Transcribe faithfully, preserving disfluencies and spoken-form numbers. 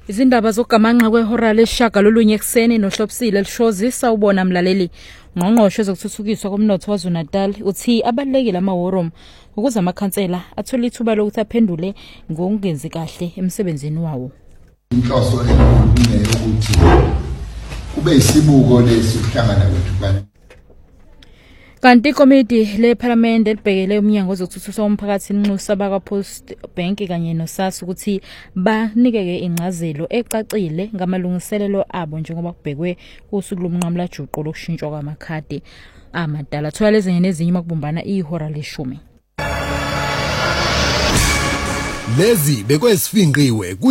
Izindaba zokugamanqa kwehora leshaka lolunye ekseni nohlopsile lishozisa ubona mlaleli. Ngqongqoshe zokuthuthukiswa komnotho waZulu-Natal uthi abalekile ama-war ukuze amakhansela athola ithuba lokuthi aphendule ngokungenzi kahle emsebenzini wawo. Inhloso ukuthi kube isibuko lesi ukuhlangana kwethu. Kanti ikomiti leParliament elibhekele umnyango wezokuthuthukiswa komphakathi inxusa bakwaPost Bank kanye noSAS ukuthi banikeke incazelo ecacile ngamalungiselelo abo njengoba kubhekwe kusuku lomnqamla juqu lokushintshwa kwamakhadi amadala. Thola lezi nezinye makubumbana ihora leshumi. Lezi bekwesifingqiwe